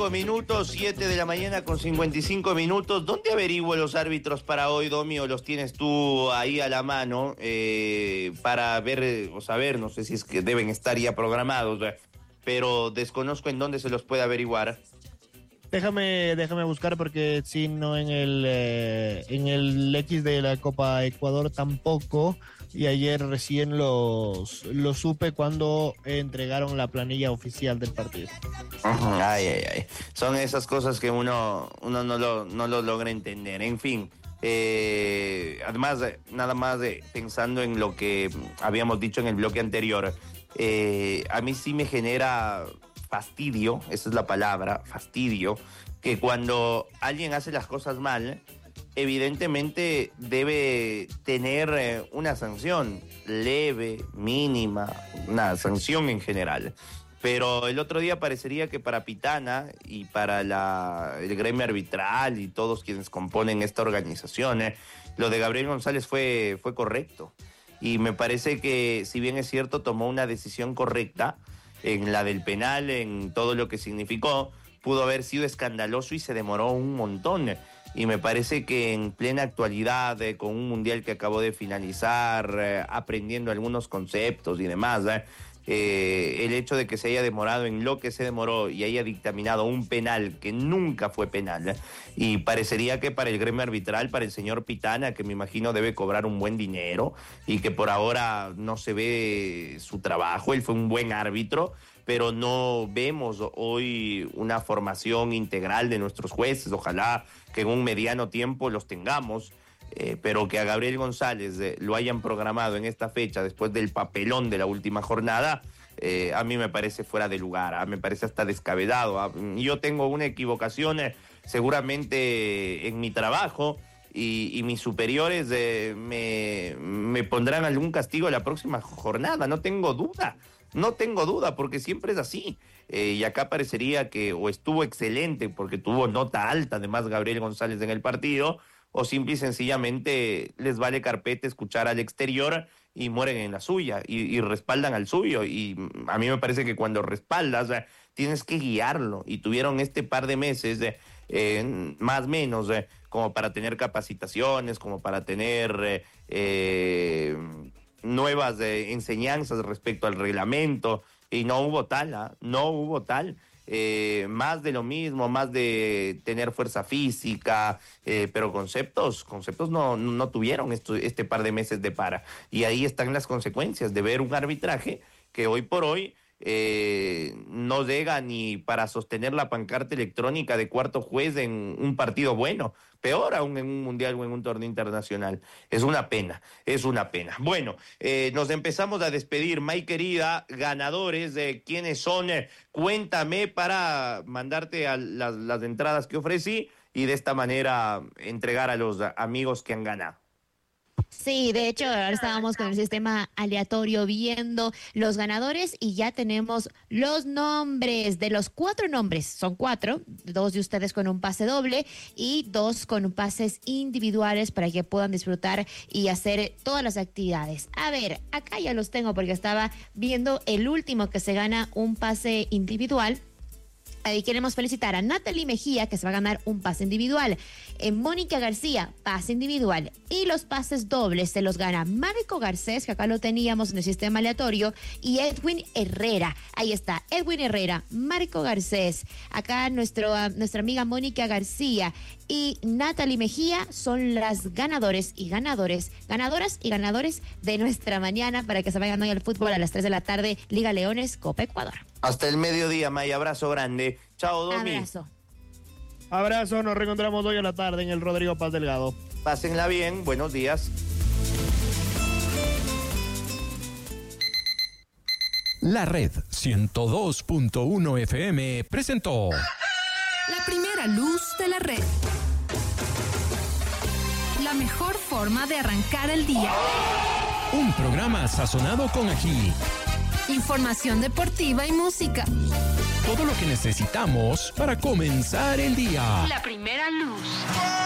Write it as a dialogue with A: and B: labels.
A: Minutos, 7 de la mañana con 55 minutos. ¿Dónde averiguo los árbitros para hoy, Domi, o los tienes tú ahí a la mano para ver o saber? No sé si es que deben estar ya programados, pero desconozco en dónde se los puede averiguar.
B: Déjame buscar porque si no en el X de la Copa Ecuador tampoco, y ayer recién lo supe cuando entregaron la planilla oficial del partido.
A: Ay. Son esas cosas que uno no lo logra entender. En fin, además, nada más pensando en lo que habíamos dicho en el bloque anterior, a mí sí me genera fastidio, esa es la palabra, fastidio, que cuando alguien hace las cosas mal, evidentemente debe tener una sanción leve, mínima, una sanción en general. Pero el otro día parecería que para Pitana y para el gremio arbitral y todos quienes componen esta organización, lo de Gabriel González fue correcto. Y me parece que, si bien es cierto, tomó una decisión correcta en la del penal, en todo lo que significó, pudo haber sido escandaloso y se demoró un montón. Y me parece que en plena actualidad, con un mundial que acabó de finalizar, aprendiendo algunos conceptos y demás, el hecho de que se haya demorado en lo que se demoró y haya dictaminado un penal que nunca fue penal, y parecería que para el gremio arbitral, para el señor Pitana, que me imagino debe cobrar un buen dinero y que por ahora no se ve su trabajo, él fue un buen árbitro, pero no vemos hoy una formación integral de nuestros jueces. Ojalá que en un mediano tiempo los tengamos. Pero que a Gabriel González lo hayan programado en esta fecha después del papelón de la última jornada, a mí me parece fuera de lugar, me parece hasta descabellado. Yo tengo una equivocación seguramente en mi trabajo y mis superiores me pondrán algún castigo la próxima jornada, no tengo duda, porque siempre es así. Y acá parecería que o estuvo excelente porque tuvo nota alta además Gabriel González en el partido, o simple y sencillamente les vale carpeta escuchar al exterior y mueren en la suya y respaldan al suyo. Y a mí me parece que cuando respaldas, tienes que guiarlo, y tuvieron este par de meses más o menos como para tener capacitaciones, como para tener nuevas enseñanzas respecto al reglamento, y no hubo tal. Más de lo mismo, más de tener fuerza física, pero conceptos no tuvieron este par de meses de para. Y ahí están las consecuencias de ver un arbitraje que hoy por hoy no llega ni para sostener la pancarta electrónica de cuarto juez en un partido bueno, peor aún en un mundial o en un torneo internacional. Es una pena. Bueno, nos empezamos a despedir. May querida, ganadores, ¿quiénes son? Cuéntame para mandarte a las entradas que ofrecí y de esta manera entregar a los amigos que han ganado.
C: Sí, de hecho, ahora estábamos con el sistema aleatorio viendo los ganadores y ya tenemos los nombres. De los 4 nombres, son 4, 2 de ustedes con un pase doble y 2 con pases individuales para que puedan disfrutar y hacer todas las actividades. A ver, acá ya los tengo porque estaba viendo el último que se gana un pase individual. Ahí queremos felicitar a Natalie Mejía, que se va a ganar un pase individual. Mónica García, pase individual. Y los pases dobles se los gana Marco Garcés, que acá lo teníamos en el sistema aleatorio, y Edwin Herrera. Ahí está, Edwin Herrera, Marco Garcés. Acá nuestra amiga Mónica García y Natalie Mejía son las ganadoras y ganadores de nuestra mañana para que se vayan hoy al fútbol a las 3 de la tarde, Liga Leones, Copa Ecuador.
A: Hasta el mediodía, May, abrazo grande. Chao, Domi.
B: Abrazo, nos reencontramos hoy a la tarde en el Rodrigo Paz Delgado.
A: Pásenla bien, buenos días.
D: La Red 102.1 FM presentó
E: La primera luz de la red. La mejor forma de arrancar el día.
D: un programa sazonado con ají.
E: Información deportiva y música.
D: Todo lo que necesitamos para comenzar el día.
E: La primera luz.